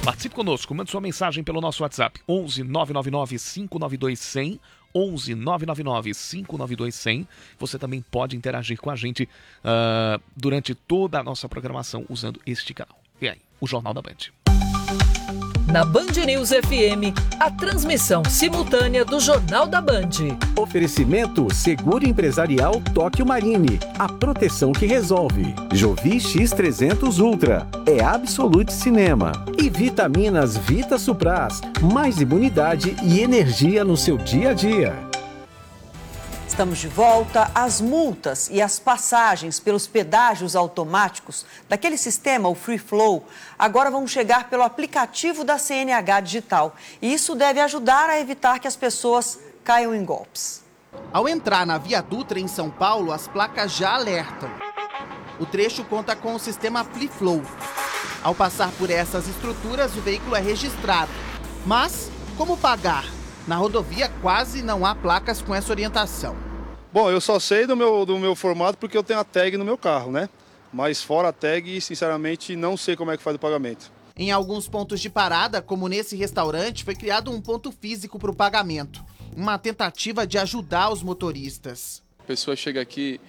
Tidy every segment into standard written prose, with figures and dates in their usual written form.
Participe conosco, mande sua mensagem pelo nosso WhatsApp 11 999 592 100, 11 999 592 100. Você também pode interagir com a gente durante toda a nossa programação usando este canal. E aí, o Jornal da Band. Na Band News FM, a transmissão simultânea do Jornal da Band. Oferecimento Seguro Empresarial Tóquio Marine, a proteção que resolve. Jovi X300 Ultra, é Absolute Cinema. E Vitaminas Vita Supras, mais imunidade e energia no seu dia a dia. Estamos de volta. As multas e as passagens pelos pedágios automáticos daquele sistema, o Free Flow, agora vão chegar pelo aplicativo da CNH Digital. E isso deve ajudar a evitar que as pessoas caiam em golpes. Ao entrar na Via Dutra, em São Paulo, as placas já alertam. O trecho conta com o sistema Free Flow. Ao passar por essas estruturas, o veículo é registrado. Mas, como pagar? Na rodovia quase não há placas com essa orientação. Bom, eu só sei do meu formato porque eu tenho a tag no meu carro, né? Mas fora a tag, sinceramente, não sei como é que faz o pagamento. Em alguns pontos de parada, como nesse restaurante, foi criado um ponto físico para o pagamento. Uma tentativa de ajudar os motoristas. A pessoa chega aqui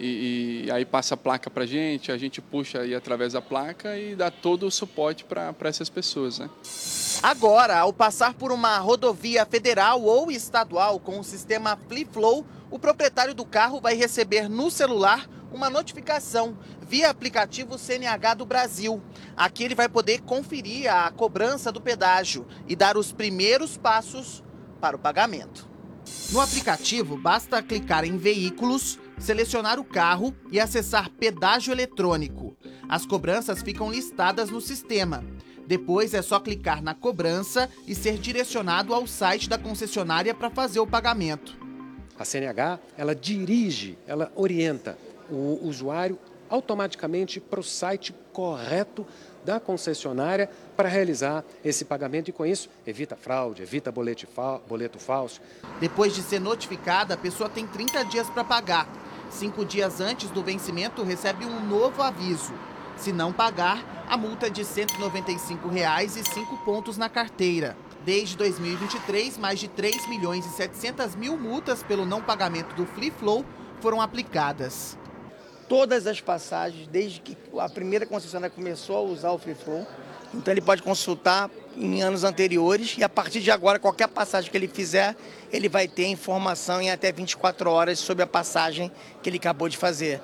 e aí passa a placa para a gente puxa aí através da placa e dá todo o suporte para essas pessoas, né? Agora, ao passar por uma rodovia federal ou estadual com o sistema Free Flow, o proprietário do carro vai receber no celular uma notificação via aplicativo CNH do Brasil. Aqui ele vai poder conferir a cobrança do pedágio e dar os primeiros passos para o pagamento. No aplicativo, basta clicar em Veículos, selecionar o carro e acessar Pedágio Eletrônico. As cobranças ficam listadas no sistema. Depois é só clicar na cobrança e ser direcionado ao site da concessionária para fazer o pagamento. A CNH, ela dirige, ela orienta o usuário automaticamente para o site correto da concessionária para realizar esse pagamento e, com isso, evita fraude, evita boleto falso. Depois de ser notificada, a pessoa tem 30 dias para pagar. 5 dias antes do vencimento, recebe um novo aviso. Se não pagar, a multa é de R$ 195,00 e 5 pontos na carteira. Desde 2023, mais de 3.700.000 multas pelo não pagamento do Free Flow foram aplicadas. Todas as passagens, desde que a primeira concessionária começou a usar o Free Flow, então ele pode consultar em anos anteriores e a partir de agora, qualquer passagem que ele fizer, ele vai ter informação em até 24 horas sobre a passagem que ele acabou de fazer.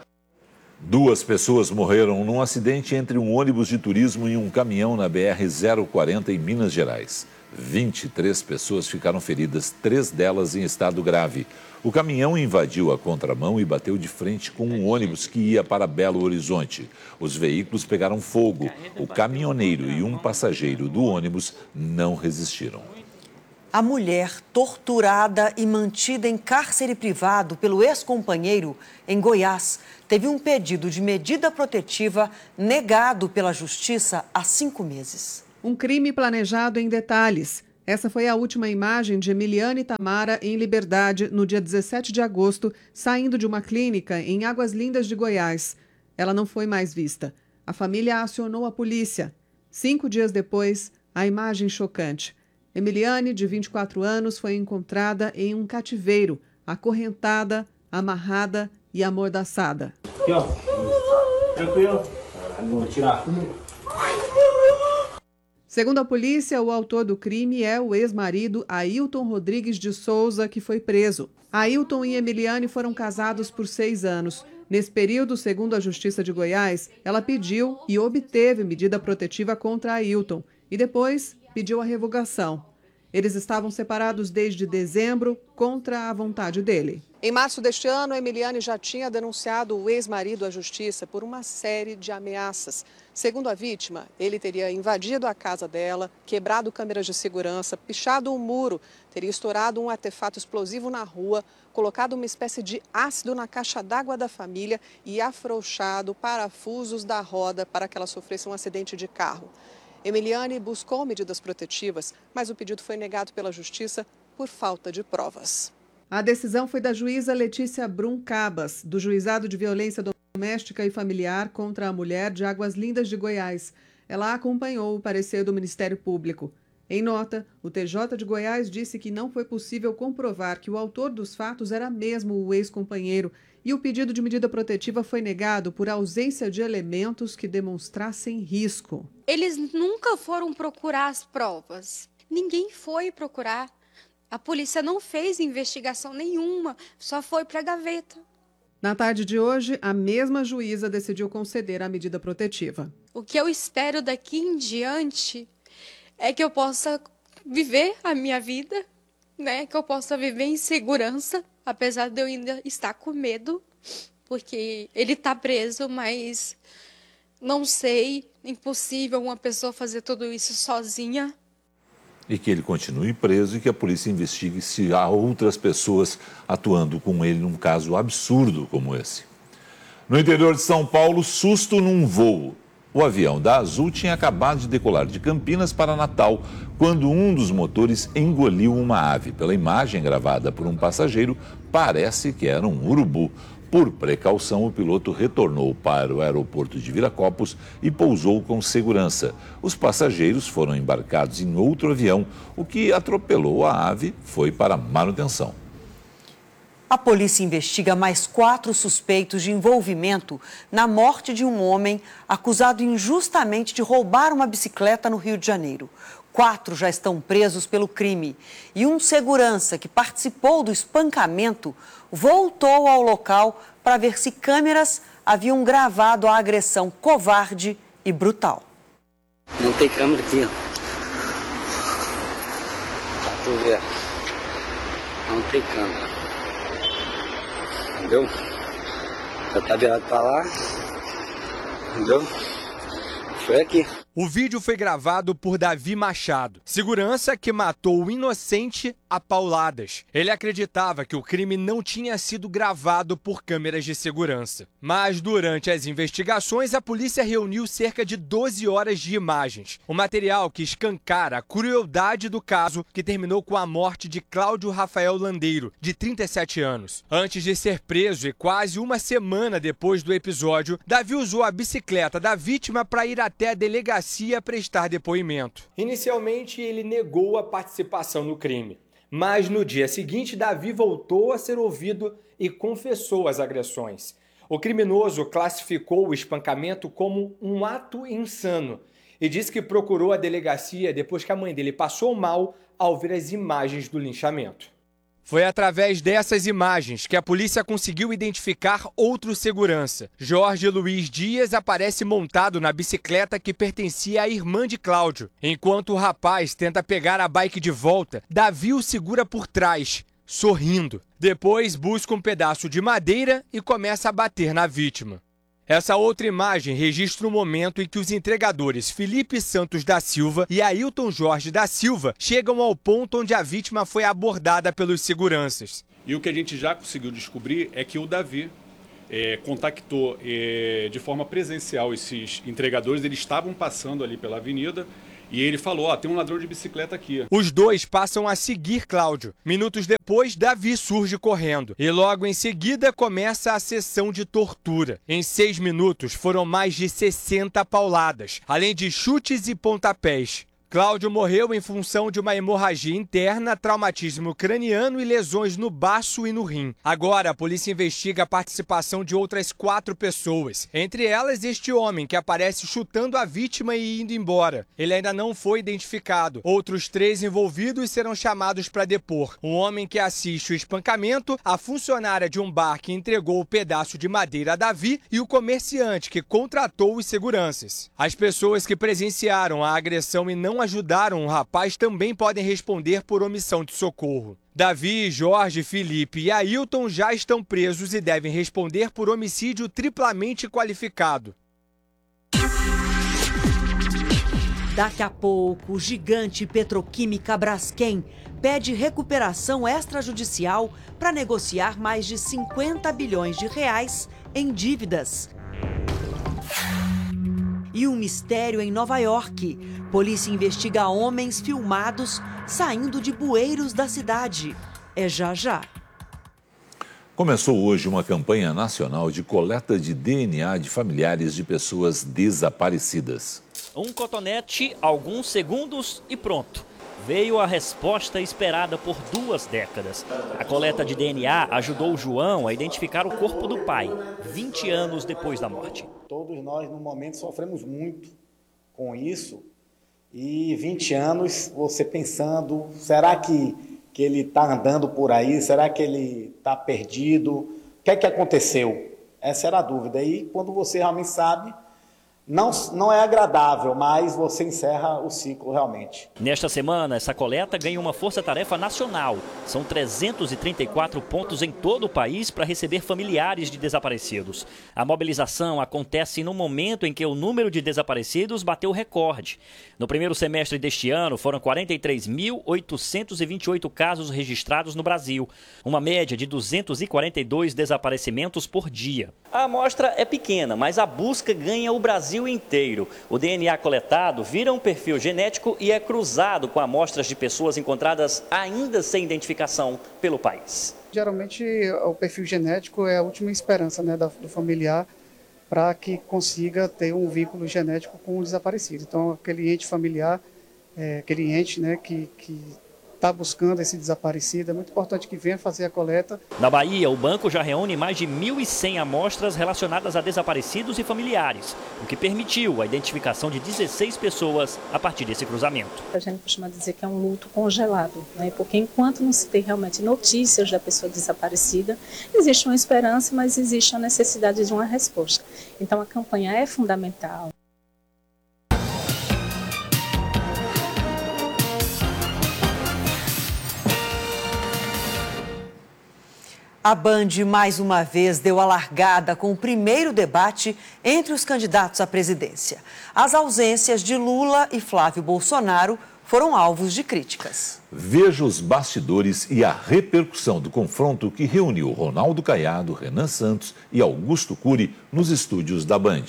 2 pessoas morreram num acidente entre um ônibus de turismo e um caminhão na BR-040 em Minas Gerais. 23 pessoas ficaram feridas, 3 delas em estado grave. O caminhão invadiu a contramão e bateu de frente com um ônibus que ia para Belo Horizonte. Os veículos pegaram fogo. O caminhoneiro e um passageiro do ônibus não resistiram. A mulher torturada e mantida em cárcere privado pelo ex-companheiro em Goiás teve um pedido de medida protetiva negado pela Justiça há 5 meses. Um crime planejado em detalhes. Essa foi a última imagem de Emiliane Tamara em liberdade no dia 17 de agosto, saindo de uma clínica em Águas Lindas de Goiás. Ela não foi mais vista. A família acionou a polícia. 5 dias depois, a imagem chocante. Emiliane, de 24 anos, foi encontrada em um cativeiro, acorrentada, amarrada e amordaçada. Aqui, ó. Tranquilo. Vou tirar. Segundo a polícia, o autor do crime é o ex-marido Ailton Rodrigues de Souza, que foi preso. Ailton e Emiliane foram casados por 6 anos. Nesse período, segundo a Justiça de Goiás, ela pediu e obteve medida protetiva contra Ailton e depois pediu a revogação. Eles estavam separados desde dezembro, contra a vontade dele. Em março deste ano, Emiliane já tinha denunciado o ex-marido à justiça por uma série de ameaças. Segundo a vítima, ele teria invadido a casa dela, quebrado câmeras de segurança, pichado um muro, teria estourado um artefato explosivo na rua, colocado uma espécie de ácido na caixa d'água da família e afrouxado parafusos da roda para que ela sofresse um acidente de carro. Emiliane buscou medidas protetivas, mas o pedido foi negado pela Justiça por falta de provas. A decisão foi da juíza Letícia Brum Cabas, do Juizado de Violência Doméstica e Familiar contra a Mulher de Águas Lindas de Goiás. ela acompanhou o parecer do Ministério Público. Em nota, o TJ de Goiás disse que não foi possível comprovar que o autor dos fatos era mesmo o ex-companheiro e o pedido de medida protetiva foi negado por ausência de elementos que demonstrassem risco. Eles nunca foram procurar as provas. Ninguém foi procurar. A polícia não fez investigação nenhuma, só foi para a gaveta. Na tarde de hoje, a mesma juíza decidiu conceder a medida protetiva. O que eu espero daqui em diante é que eu possa viver a minha vida, né? Que eu possa viver em segurança, apesar de eu ainda estar com medo, porque ele está preso, mas não sei, impossível uma pessoa fazer tudo isso sozinha. E que ele continue preso e que a polícia investigue se há outras pessoas atuando com ele num caso absurdo como esse. No interior de São Paulo, susto num voo. O avião da Azul tinha acabado de decolar de Campinas para Natal, quando um dos motores engoliu uma ave. Pela imagem gravada por um passageiro, parece que era um urubu. Por precaução, o piloto retornou para o aeroporto de Viracopos e pousou com segurança. Os passageiros foram embarcados em outro avião. O que atropelou a ave foi para manutenção. A polícia investiga mais 4 suspeitos de envolvimento na morte de um homem acusado injustamente de roubar uma bicicleta no Rio de Janeiro. 4 já estão presos pelo crime e um segurança que participou do espancamento voltou ao local para ver se câmeras haviam gravado a agressão covarde e brutal. Não tem câmera aqui, ó. Pra tu ver. Não tem câmera. Entendeu? Já tá virado pra lá. Entendeu? Foi aqui. O vídeo foi gravado por Davi Machado, segurança que matou o inocente a pauladas. Ele acreditava que o crime não tinha sido gravado por câmeras de segurança. Mas durante as investigações, a polícia reuniu cerca de 12 horas de imagens. O material que escancara a crueldade do caso que terminou com a morte de Cláudio Rafael Landeiro, de 37 anos. Antes de ser preso e quase uma semana depois do episódio, Davi usou a bicicleta da vítima para ir até a delegacia prestar depoimento. Inicialmente, ele negou a participação no crime. Mas no dia seguinte, Davi voltou a ser ouvido e confessou as agressões. O criminoso classificou o espancamento como um ato insano e disse que procurou a delegacia depois que a mãe dele passou mal ao ver as imagens do linchamento. Foi através dessas imagens que a polícia conseguiu identificar outro segurança. Jorge Luiz Dias aparece montado na bicicleta que pertencia à irmã de Cláudio. Enquanto o rapaz tenta pegar a bike de volta, Davi o segura por trás, sorrindo. Depois busca um pedaço de madeira e começa a bater na vítima. Essa outra imagem registra o momento em que os entregadores Felipe Santos da Silva e Ailton Jorge da Silva chegam ao ponto onde a vítima foi abordada pelos seguranças. E o que a gente já conseguiu descobrir é que o Davi contactou de forma presencial esses entregadores. Eles estavam passando ali pela avenida e ele falou, tem um ladrão de bicicleta aqui. Os dois passam a seguir Cláudio. Minutos depois, Davi surge correndo. E logo em seguida começa a sessão de tortura. Em 6 minutos foram mais de 60 pauladas, além de chutes e pontapés. Cláudio morreu em função de uma hemorragia interna, traumatismo craniano e lesões no baço e no rim. Agora, a polícia investiga a participação de outras 4 pessoas. Entre elas, este homem que aparece chutando a vítima e indo embora. Ele ainda não foi identificado. Outros 3 envolvidos serão chamados para depor. Um homem que assiste o espancamento, a funcionária de um bar que entregou o pedaço de madeira a Davi e o comerciante que contratou os seguranças. As pessoas que presenciaram a agressão e não ajudaram o rapaz também podem responder por omissão de socorro. Davi, Jorge, Felipe e Ailton já estão presos e devem responder por homicídio triplamente qualificado. Daqui a pouco, o gigante petroquímica Braskem pede recuperação extrajudicial para negociar mais de 50 bilhões de reais em dívidas. E um mistério em Nova York. Polícia investiga homens filmados saindo de bueiros da cidade. É já já. Começou hoje uma campanha nacional de coleta de DNA de familiares de pessoas desaparecidas. Um cotonete, alguns segundos e pronto. Veio a resposta esperada por 2 décadas. A coleta de DNA ajudou o João a identificar o corpo do pai, 20 anos depois da morte. Todos nós, no momento, sofremos muito com isso. E 20 anos, você pensando, será que ele está andando por aí? Será que ele está perdido? O que é que aconteceu? Essa era a dúvida. E quando você realmente sabe, não é agradável, mas você encerra o ciclo realmente. Nesta semana, essa coleta ganha uma força-tarefa nacional. São 334 pontos em todo o país para receber familiares de desaparecidos. A mobilização acontece no momento em que o número de desaparecidos bateu recorde. No primeiro semestre deste ano, foram 43.828 casos registrados no Brasil, uma média de 242 desaparecimentos por dia. A amostra é pequena, mas a busca ganha o Brasil inteiro. O DNA coletado vira um perfil genético e é cruzado com amostras de pessoas encontradas ainda sem identificação pelo país. Geralmente, o perfil genético é a última esperança, né, do familiar para que consiga ter um vínculo genético com o desaparecido. Então, aquele ente familiar, aquele ente, né, que está buscando esse desaparecido, é muito importante que venha fazer a coleta. Na Bahia, o banco já reúne mais de 1.100 amostras relacionadas a desaparecidos e familiares, o que permitiu a identificação de 16 pessoas a partir desse cruzamento. A gente costuma dizer que é um luto congelado, né? Porque enquanto não se tem realmente notícias da pessoa desaparecida, existe uma esperança, mas existe a necessidade de uma resposta. Então a campanha é fundamental. A Band, mais uma vez, deu a largada com o primeiro debate entre os candidatos à presidência. As ausências de Lula e Flávio Bolsonaro foram alvos de críticas. Veja os bastidores e a repercussão do confronto que reuniu Ronaldo Caiado, Renan Santos e Augusto Cury nos estúdios da Band.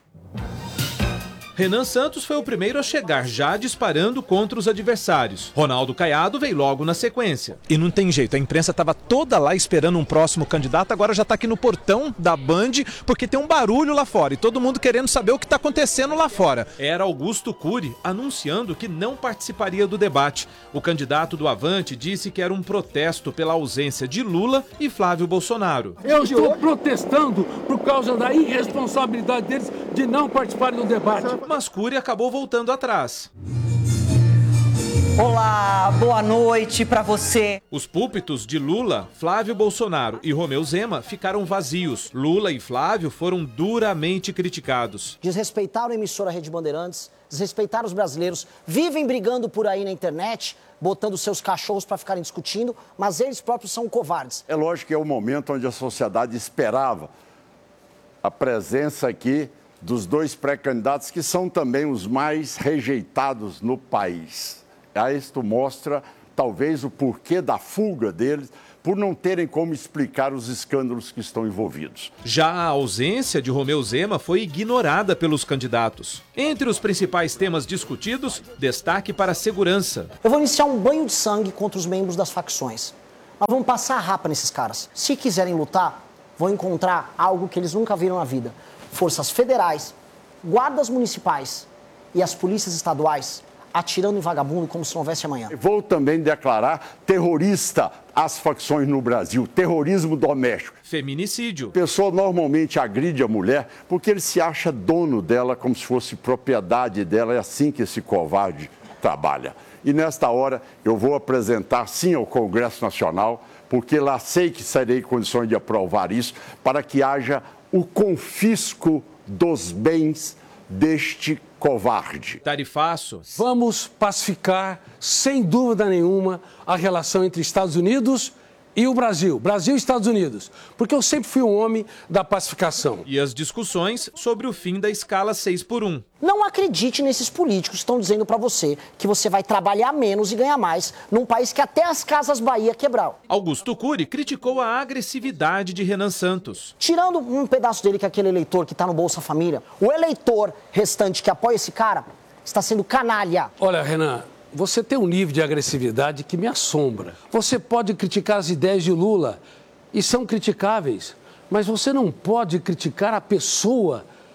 Renan Santos foi o primeiro a chegar, já disparando contra os adversários. Ronaldo Caiado veio logo na sequência. E não tem jeito, a imprensa estava toda lá esperando um próximo candidato, agora já está aqui no portão da Band, porque tem um barulho lá fora e todo mundo querendo saber o que está acontecendo lá fora. Era Augusto Cury anunciando que não participaria do debate. O candidato do Avante disse que era um protesto pela ausência de Lula e Flávio Bolsonaro. Eu estou protestando por causa da irresponsabilidade deles de não participarem do debate. Mas Cury acabou voltando atrás. Olá, boa noite para você. Os púlpitos de Lula, Flávio Bolsonaro e Romeu Zema ficaram vazios. Lula e Flávio foram duramente criticados. Desrespeitaram a emissora Rede Bandeirantes, desrespeitaram os brasileiros, vivem brigando por aí na internet, botando seus cachorros para ficarem discutindo, mas eles próprios são covardes. É lógico que é o momento onde a sociedade esperava a presença aqui dos 2 pré-candidatos que são também os mais rejeitados no país. Isto mostra, talvez, o porquê da fuga deles, por não terem como explicar os escândalos que estão envolvidos. Já a ausência de Romeu Zema foi ignorada pelos candidatos. Entre os principais temas discutidos, destaque para a segurança. Eu vou iniciar um banho de sangue contra os membros das facções. Nós vamos passar a rapa nesses caras. Se quiserem lutar, vão encontrar algo que eles nunca viram na vida. Forças federais, guardas municipais e as polícias estaduais atirando em vagabundo como se não houvesse amanhã. Vou também declarar terrorista as facções no Brasil, terrorismo doméstico. Feminicídio. A pessoa normalmente agride a mulher porque ele se acha dono dela como se fosse propriedade dela, é assim que esse covarde trabalha. E nesta hora eu vou apresentar sim ao Congresso Nacional, porque lá sei que serei em condições de aprovar isso, para que haja o confisco dos bens deste covarde. Tarifaço. Vamos pacificar, sem dúvida nenhuma, a relação entre Estados Unidos e o Brasil. Brasil e Estados Unidos. Porque eu sempre fui um homem da pacificação. E as discussões sobre o fim da escala 6x1. Não acredite nesses políticos que estão dizendo para você que você vai trabalhar menos e ganhar mais num país que até as Casas Bahia quebraram. Augusto Cury criticou a agressividade de Renan Santos. Tirando um pedaço dele, que é aquele eleitor que está no Bolsa Família, o eleitor restante que apoia esse cara está sendo canalha. Olha, Renan, você tem um nível de agressividade que me assombra. Você pode criticar as ideias de Lula, e são criticáveis, mas você não pode criticar a pessoa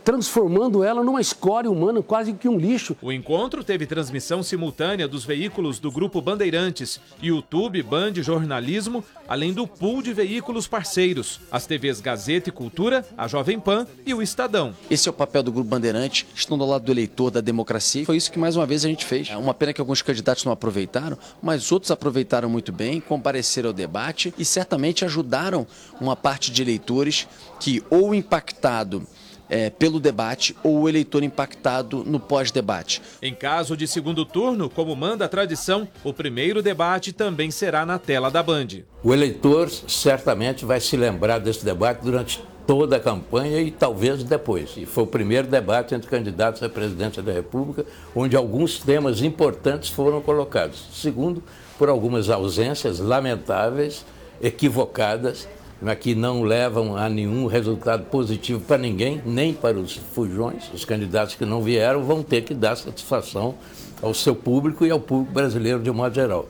transformando ela numa escória humana, quase que um lixo. O encontro teve transmissão simultânea dos veículos do Grupo Bandeirantes, YouTube, Band Jornalismo, além do pool de veículos parceiros, as TVs Gazeta e Cultura, a Jovem Pan e o Estadão. Esse é o papel do Grupo Bandeirantes, estão do lado do eleitor, da democracia. Foi isso que mais uma vez a gente fez. É uma pena que alguns candidatos não aproveitaram, mas outros aproveitaram muito bem, compareceram ao debate e certamente ajudaram uma parte de eleitores que ou impactado pelo debate ou o eleitor impactado no pós-debate. Em caso de segundo turno, como manda a tradição, o primeiro debate também será na tela da Band. O eleitor certamente vai se lembrar desse debate durante toda a campanha e talvez depois. E foi o primeiro debate entre candidatos à presidência da República, onde alguns temas importantes foram colocados. Segundo, por algumas ausências lamentáveis, equivocadas, que não levam a nenhum resultado positivo para ninguém, nem para os fujões. Os candidatos que não vieram vão ter que dar satisfação ao seu público e ao público brasileiro de um modo geral.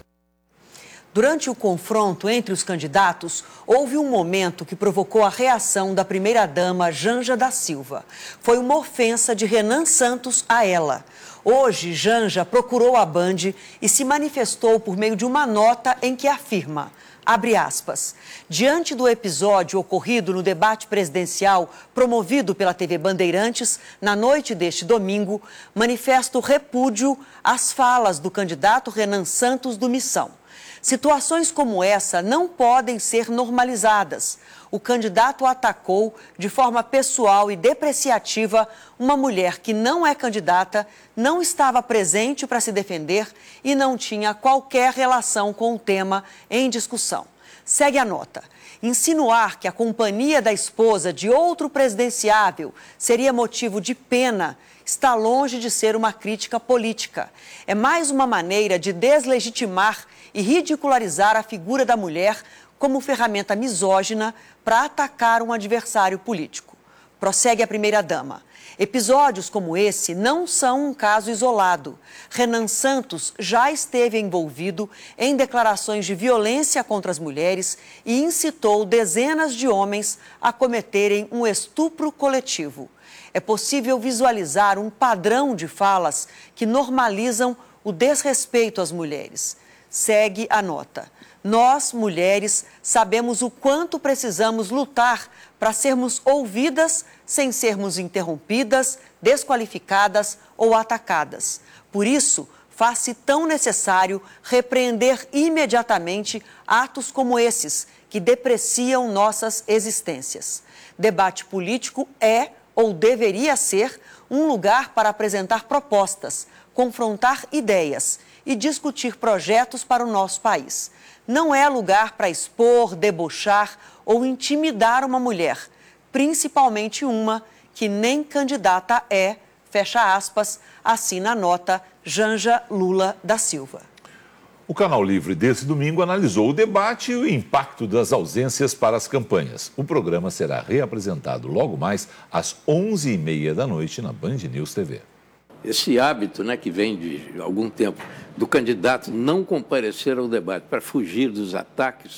Durante o confronto entre os candidatos, houve um momento que provocou a reação da primeira-dama Janja da Silva. Foi uma ofensa de Renan Santos a ela. Hoje, Janja procurou a Band e se manifestou por meio de uma nota em que afirma, abre aspas, diante do episódio ocorrido no debate presidencial promovido pela TV Bandeirantes na noite deste domingo, manifesto repúdio às falas do candidato Renan Santos do Missão. Situações como essa não podem ser normalizadas. O candidato atacou de forma pessoal e depreciativa uma mulher que não é candidata, não estava presente para se defender e não tinha qualquer relação com o tema em discussão. Segue a nota. Insinuar que a companhia da esposa de outro presidenciável seria motivo de pena está longe de ser uma crítica política. É mais uma maneira de deslegitimar e ridicularizar a figura da mulher como ferramenta misógina para atacar um adversário político. Prossegue a primeira-dama. Episódios como esse não são um caso isolado. Renan Santos já esteve envolvido em declarações de violência contra as mulheres e incitou dezenas de homens a cometerem um estupro coletivo. É possível visualizar um padrão de falas que normalizam o desrespeito às mulheres. Segue a nota. Nós, mulheres, sabemos o quanto precisamos lutar para sermos ouvidas sem sermos interrompidas, desqualificadas ou atacadas. Por isso, faz-se tão necessário repreender imediatamente atos como esses, que depreciam nossas existências. Debate político é, ou deveria ser, um lugar para apresentar propostas, confrontar ideias e discutir projetos para o nosso país. Não é lugar para expor, debochar ou intimidar uma mulher, principalmente uma que nem candidata é, fecha aspas, assina a nota Janja Lula da Silva. O Canal Livre desse domingo analisou o debate e o impacto das ausências para as campanhas. O programa será reapresentado logo mais às 11h30 da noite na Band News TV. Esse hábito, que vem de algum tempo, do candidato não comparecer ao debate para fugir dos ataques,